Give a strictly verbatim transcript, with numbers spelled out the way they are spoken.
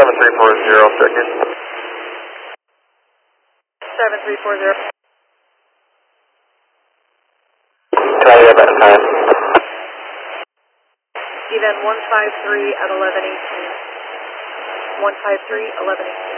seven three four zero, check in. seven three four zero. Tell you about time. Event one five three at eleven eighteen. one five three, eleven eighteen.